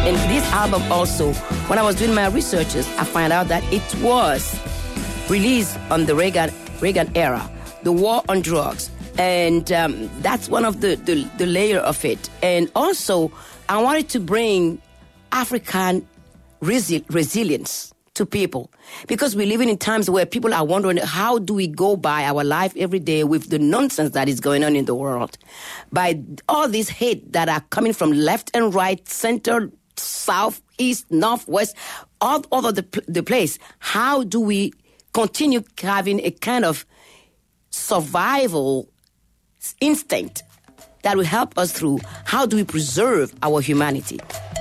And this album also, when I was doing my researches, I found out that it was released on the Reagan era, the war on drugs. And that's one of the layer of it. And also, I wanted to bring African resilience to people, because we're living in times where people are wondering, how do we go by our life every day with the nonsense that is going on in the world? By all this hate that are coming from left and right, center, south, east, north, west, all over the place. How do we continue having a kind of survival instinct that will help us through? How do we preserve our humanity?